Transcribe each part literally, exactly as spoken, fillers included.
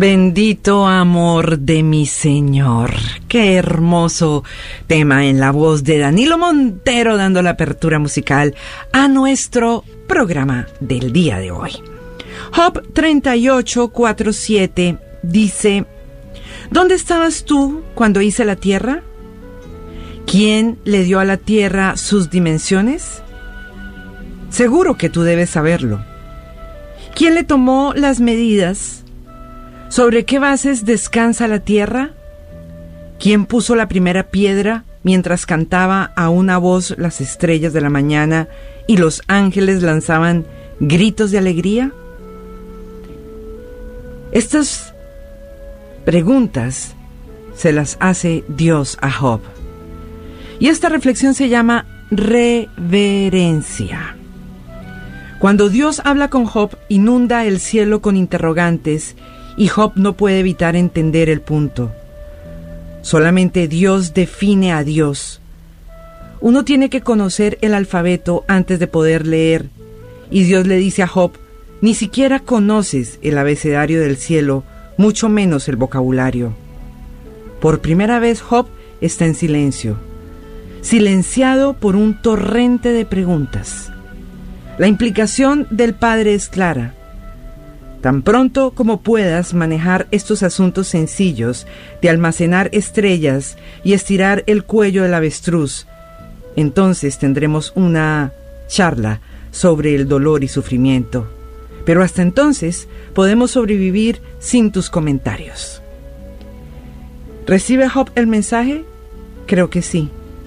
Bendito amor de mi Señor. Qué hermoso tema en la voz de Danilo Montero, dando la apertura musical a nuestro programa del día de hoy. Job treinta y ocho, cuatro, siete dice: ¿Dónde estabas tú cuando hice la tierra? ¿Quién le dio a la tierra sus dimensiones? Seguro que tú debes saberlo. ¿Quién le tomó las medidas? ¿Sobre qué bases descansa la tierra? ¿Quién puso la primera piedra mientras cantaba a una voz las estrellas de la mañana y los ángeles lanzaban gritos de alegría? Estas preguntas se las hace Dios a Job. Y esta reflexión se llama reverencia. Cuando Dios habla con Job, inunda el cielo con interrogantes y Job no puede evitar entender el punto. Solamente Dios define a Dios. Uno tiene que conocer el alfabeto antes de poder leer, y Dios le dice a Job: ni siquiera conoces el abecedario del cielo, mucho menos el vocabulario. Por primera vez Job está en silencio, silenciado por un torrente de preguntas. La implicación del Padre es clara. Tan pronto como puedas manejar estos asuntos sencillos de almacenar estrellas y estirar el cuello del avestruz, entonces tendremos una charla sobre el dolor y sufrimiento. Pero hasta entonces podemos sobrevivir sin tus comentarios. ¿Recibe Job el mensaje? Creo que sí.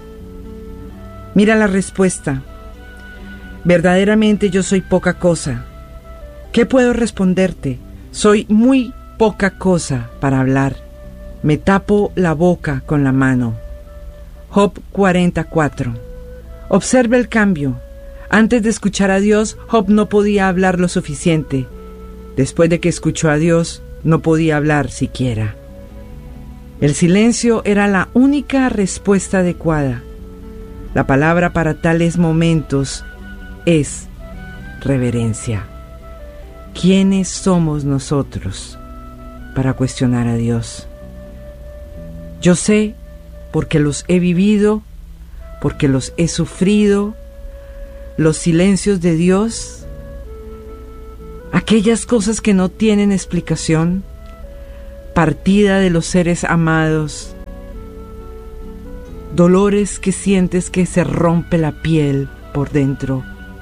Mira la respuesta. Verdaderamente yo soy poca cosa. ¿Qué puedo responderte? Soy muy poca cosa para hablar. Me tapo la boca con la mano. Job cuarenta y cuatro. Observe el cambio. Antes de escuchar a Dios, Job no podía hablar lo suficiente. Después de que escuchó a Dios, no podía hablar siquiera. El silencio era la única respuesta adecuada. La palabra para tales momentos es reverencia. ¿Quiénes somos nosotros para cuestionar a Dios? Yo sé, porque los he vivido, porque los he sufrido, los silencios de Dios, aquellas cosas que no tienen explicación, partida de los seres amados, dolores que sientes que se rompe la piel por dentro.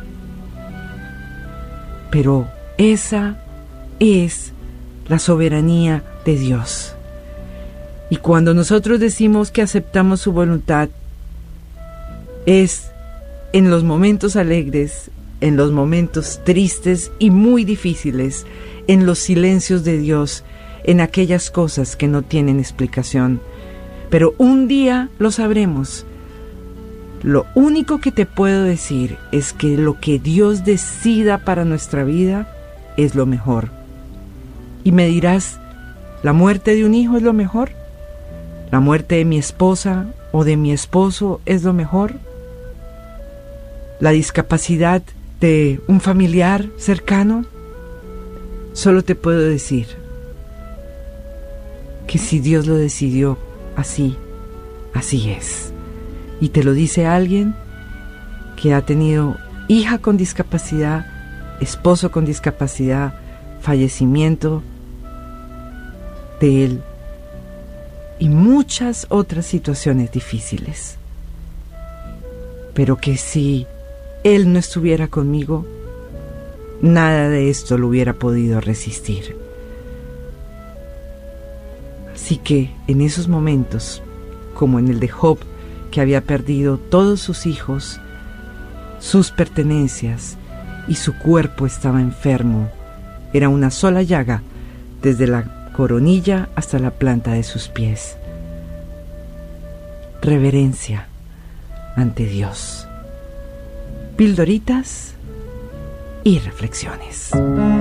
Pero esa es la soberanía de Dios. Y cuando nosotros decimos que aceptamos su voluntad, es en los momentos alegres, en los momentos tristes y muy difíciles, en los silencios de Dios, en aquellas cosas que no tienen explicación. Pero un día lo sabremos. Lo único que te puedo decir es que lo que Dios decida para nuestra vida es lo mejor. Y me dirás, ¿la muerte de un hijo es lo mejor? ¿La muerte de mi esposa o de mi esposo es lo mejor? ¿La discapacidad de un familiar cercano? Solo te puedo decir que si Dios lo decidió así, así es. Y te lo dice alguien que ha tenido hija con discapacidad, esposo con discapacidad, fallecimiento de él y muchas otras situaciones difíciles. Pero que si él no estuviera conmigo, nada de esto lo hubiera podido resistir. Así que en esos momentos, como en el de Job, que había perdido todos sus hijos, sus pertenencias, y su cuerpo estaba enfermo, era una sola llaga, desde la coronilla hasta la planta de sus pies. Reverencia ante Dios. Pildoritas y reflexiones.